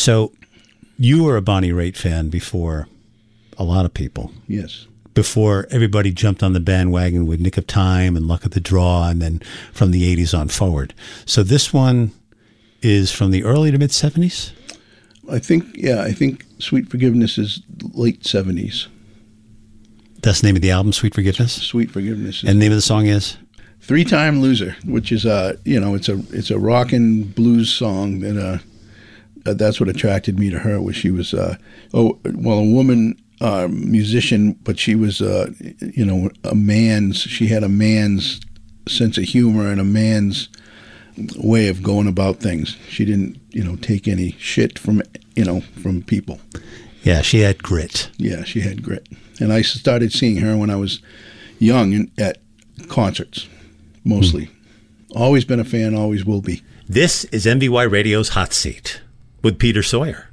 So you were a Bonnie Raitt fan before a lot of people. Yes. Before everybody jumped on the bandwagon with Nick of Time and Luck of the Draw, and then from the 80s on forward. So this one is from the early to mid-70s? I think Sweet Forgiveness is late 70s. That's the name of the album, Sweet Forgiveness? Sweet Forgiveness. And the name of the song is? Three-Time Loser, which is it's a rock and blues song that that's what attracted me to her. Was she was a woman musician, but she was she had a man's sense of humor and a man's way of going about things. She didn't take any shit from people. Yeah, she had grit. Yeah, she had grit. And I started seeing her when I was young at concerts, mostly. Always been a fan, always will be. This is MVY Radio's Hot Seat with Peter Sawyer.